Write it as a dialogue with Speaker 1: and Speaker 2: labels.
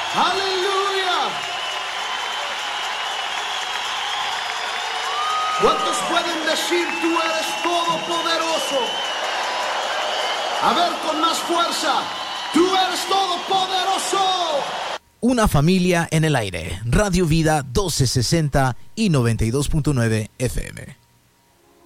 Speaker 1: Aleluya. ¿Cuántos pueden decir tú eres todopoderoso? A ver, con más fuerza. Tú eres todopoderoso.
Speaker 2: Una familia en el aire. Radio Vida 1260 y 92.9 FM.